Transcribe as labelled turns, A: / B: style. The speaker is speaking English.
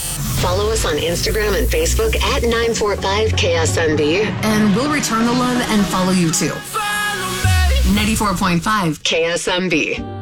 A: Follow us on Instagram and Facebook at 945KSNB. And we'll return the love and follow you too. 94.5 KSNB.